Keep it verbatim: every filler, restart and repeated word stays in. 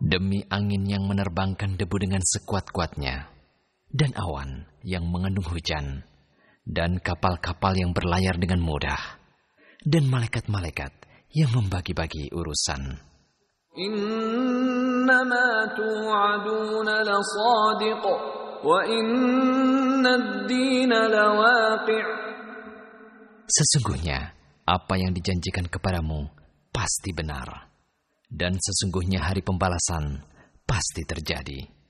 demi angin yang menerbangkan debu dengan sekuat-kuatnya, dan awan yang mengandung hujan, dan kapal-kapal yang berlayar dengan mudah, dan malaikat-malaikat yang membagi-bagi urusan. Innama tu'aduna lasadiq, wa inna ad-dina lawaqi'. Sesungguhnya apa yang dijanjikan kepadamu pasti benar, dan sesungguhnya hari pembalasan pasti terjadi.